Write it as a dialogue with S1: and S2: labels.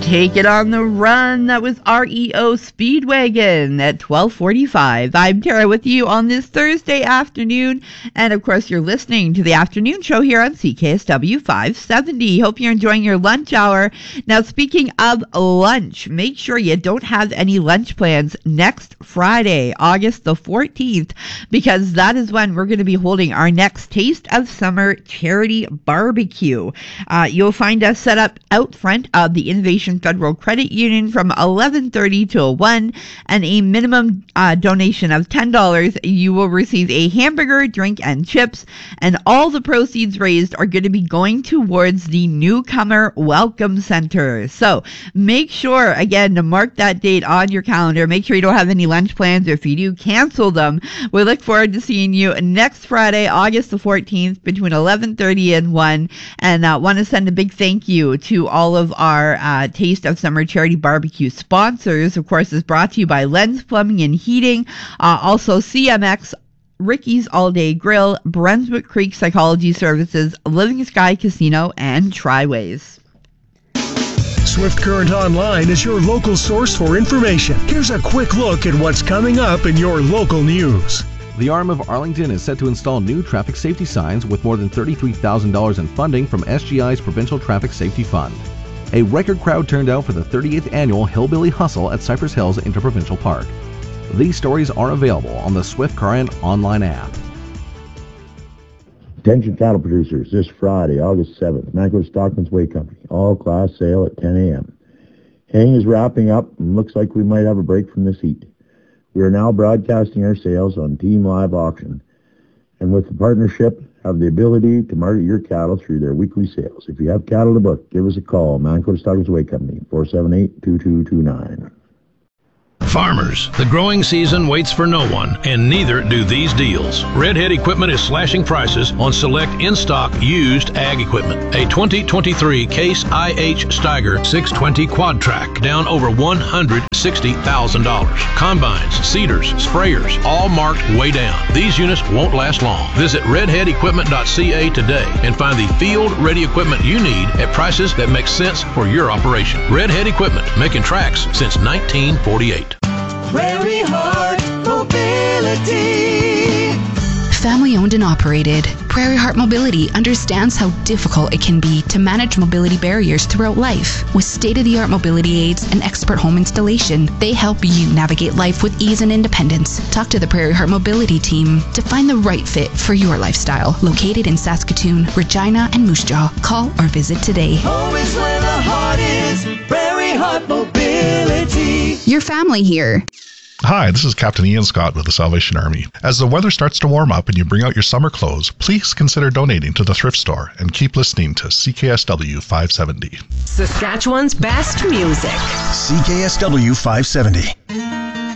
S1: Take It on the Run. That was REO Speedwagon at 12:45. I'm Tara with you on this Thursday afternoon. And, of course, you're listening to the afternoon show here on CKSW 570. Hope you're enjoying your lunch hour. Now, speaking of lunch, make sure you don't have any lunch plans next Friday, August the 14th, because that is when we're going to be holding our next Taste of Summer charity barbecue. You'll find us set up out front of the Innovation Federal Credit Union from 11:30 till 1, and a minimum donation of $10. You will receive a hamburger, drink, and chips, and all the proceeds raised are going to be going towards the Newcomer Welcome Center. So make sure, again, to mark that date on your calendar. Make sure you don't have any lunch plans, or if you do, cancel them. We look forward to seeing you next Friday, August the 14th, between 11:30 and 1, and want to send a big thank you to all of our Taste of Summer charity barbecue sponsors. Of course, is brought to you by Lens Plumbing and Heating, also CMX, Ricky's All Day Grill, Brunswick Creek Psychology Services, Living Sky Casino, and Triways.
S2: Swift Current Online is your local source for information. Here's a quick look at what's coming up in your local news.
S3: The Arm of Arlington is set to install new traffic safety signs with more than $33,000 in funding from SGI's Provincial Traffic Safety Fund. A record crowd turned out for the 38th annual Hillbilly Hustle at Cypress Hills Interprovincial Park. These stories are available on the Swift Current online app.
S4: Attention cattle producers, this Friday, August 7th, Manco Stockman's Way Company, all-class sale at 10 a.m. Haying is wrapping up and looks like we might have a break from this heat. We are now broadcasting our sales on Team Live Auction, and with the partnership, have the ability to market your cattle through their weekly sales. If you have cattle to book, give us a call. Manco Stockman's Way Company, 478-2229.
S5: Farmers, the growing season waits for no one, and neither do these deals. Redhead Equipment is slashing prices on select in-stock used ag equipment. A 2023 Case IH Steiger 620 Quad Track, down over $160,000. Combines, seeders, sprayers, all marked way down. These units won't last long. Visit redheadequipment.ca today and find the field-ready equipment you need at prices that make sense for your operation. Redhead Equipment, making tracks since 1948.
S6: Prairie Heart Mobility.
S7: Family owned and operated, Prairie Heart Mobility understands how difficult it can be to manage mobility barriers throughout life. With state-of-the-art mobility aids and expert home installation, they help you navigate life with ease and independence. Talk to the Prairie Heart Mobility team to find the right fit for your lifestyle. Located in Saskatoon, Regina, and Moose Jaw. Call or visit today.
S6: Home is where the heart is. Prairie Heart Mobility.
S7: Your family here.
S8: Hi, this is Captain Ian Scott with the Salvation Army. As the weather starts to warm up and you bring out your summer clothes, please consider donating to the thrift store and keep listening to CKSW 570.
S9: Saskatchewan's best music.
S2: CKSW 570.